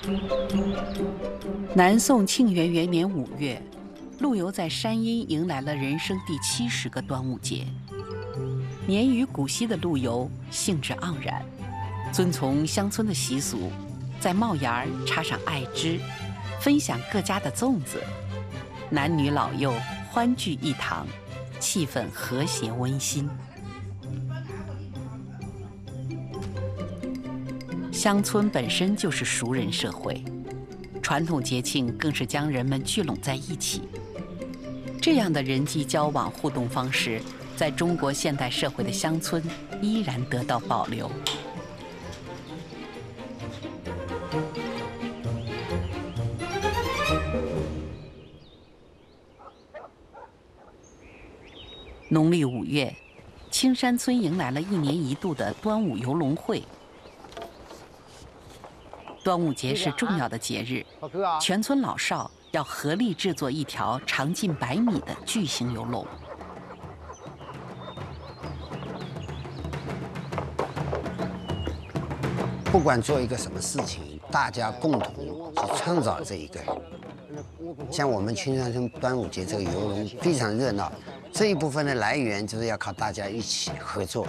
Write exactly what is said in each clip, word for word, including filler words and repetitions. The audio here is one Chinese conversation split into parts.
南宋庆元元年五月，陆游在山阴迎来了人生第七十个端午节。年逾古稀的陆游兴致盎然，遵从乡村的习俗，在帽檐儿插上艾枝，分享各家的粽子，男女老幼欢聚一堂，气氛和谐温馨。乡村本身就是熟人社会，传统节庆更是将人们聚拢在一起。这样的人际交往互动方式，在中国现代社会的乡村依然得到保留。农历五月，青山村迎来了一年一度的端午游龙会。端午节是重要的节日，全村老少要合力制作一条长近百米的巨型游龙。 不管做一个什么事情，大家共同去创造这一个。像我们青山村端午节这个游龙非常热闹，这一部分的来源就是要靠大家一起合作。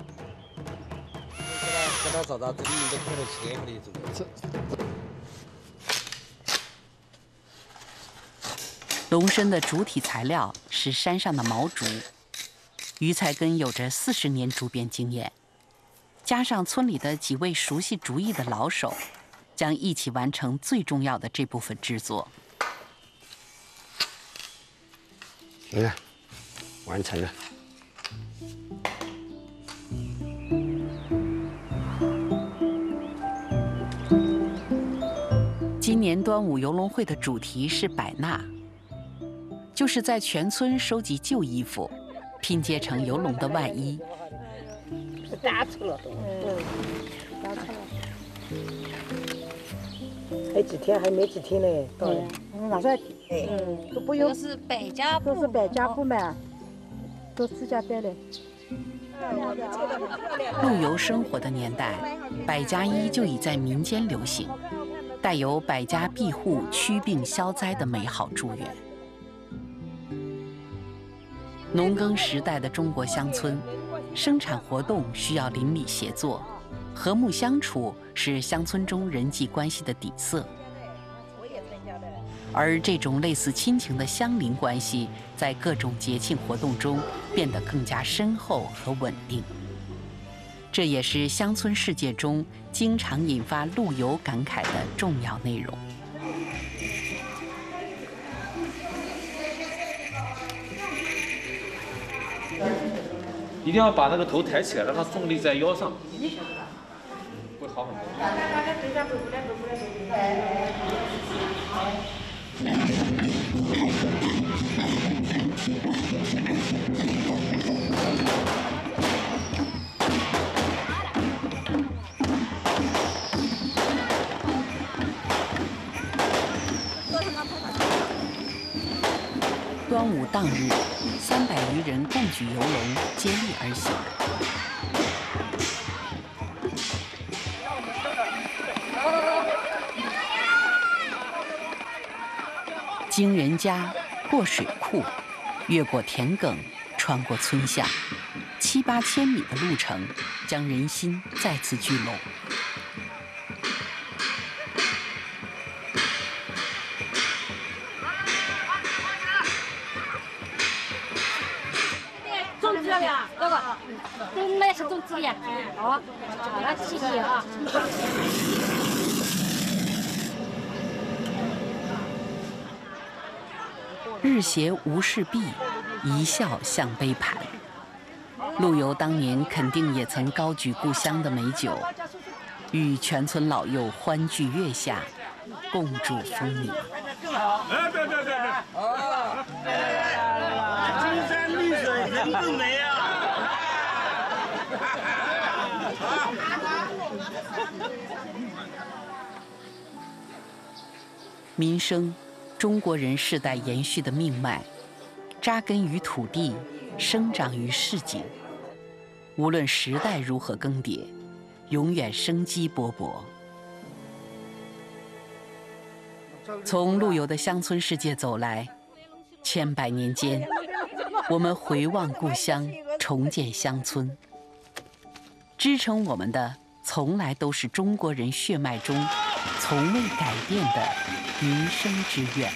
龙身的主体材料是山上的毛竹，于才根有着四十年竹编经验，加上村里的几位熟悉竹艺的老手，将一起完成最重要的这部分制作。 你看，完成了。 今年端午游龙会的主题是百纳，就是在全村收集旧衣服，拼接成游龙的外衣。 打出了都，嗯，打出了，还几天还没几天呢，对， 嗯，马上， 嗯，都不用， 都是百家布， 都是百家布嘛，都自家带的。 陆游生活的年代，百家衣就已在民间流行，带有百家庇护、祛病消灾的美好祝愿。农耕时代的中国乡村，生产活动需要邻里协作，和睦相处是乡村中人际关系的底色。而这种类似亲情的乡邻关系，在各种节庆活动中变得更加深厚和稳定。这也是乡村世界中经常引发陆游感慨的重要内容。 一定要把那个头抬起来，让它重力在腰上，会好很多。 端午当日，三百余人共举游龙，接力而行。经人家，过水库，越过田埂，穿过村巷，七八千米的路程，将人心再次聚拢。 粽子呀，这个，这那是粽子呀，好，来谢谢啊。 日斜无事毕，一笑向杯盘。陆游当年肯定也曾高举故乡的美酒，与全村老幼欢聚月下，共祝丰年。 哎，对对对对，啊，金山绿水人更美啊！ 民生，中国人世代延续的命脉，扎根于土地，生长于市井。无论时代如何更迭，永远生机勃勃。 从陆游的乡村世界走来，千百年间，我们回望故乡，重建乡村。支撑我们的，从来都是中国人血脉中从未改变的民生之愿。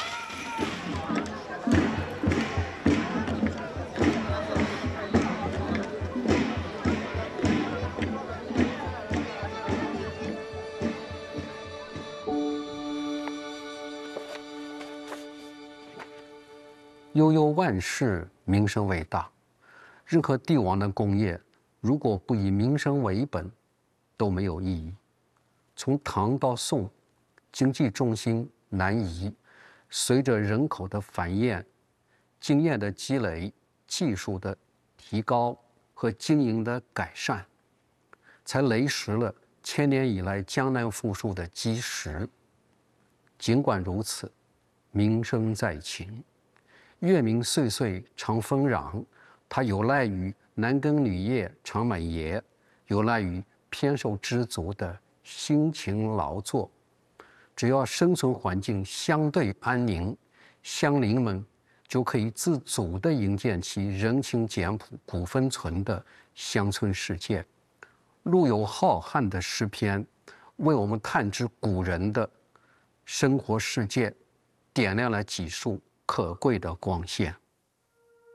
悠悠万世，民生为大。任何帝王的功业，如果不以民生为本，都没有意义。从唐到宋，经济重心南移，随着人口的繁衍、经验的积累、技术的提高和经营的改善，才垒实了千年以来江南富庶的基石。尽管如此，民生在秦。月明岁岁常丰壤，它有赖于男耕女业常满爷，有赖于偏受知足的辛勤劳作。只要生存环境相对安宁，乡邻们就可以自主地营建起人情简朴、古风存的乡村世界。陆游浩瀚的诗篇，为我们探知古人的生活世界，点亮了几束可贵的光线。